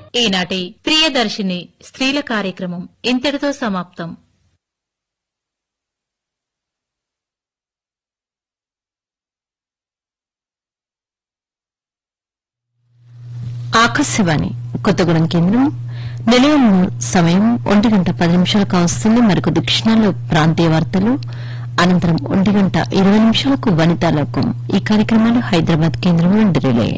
ఈనాటి ప్రియదర్శిని స్త్రీల కార్యక్రమం ఇంతటితో సమాప్తం. ఆకాశవాణి కొత్తగూడెం కేంద్రం. నిలయంలో సమయం 1:10 కావస్తుంది. మరికొద్ది క్షణాల్లో ప్రాంతీయ వార్తలు, అనంతరం 1:20 వనితాలోకం. ఈ కార్యక్రమాలు హైదరాబాద్ కేంద్రం నుండి రిలే.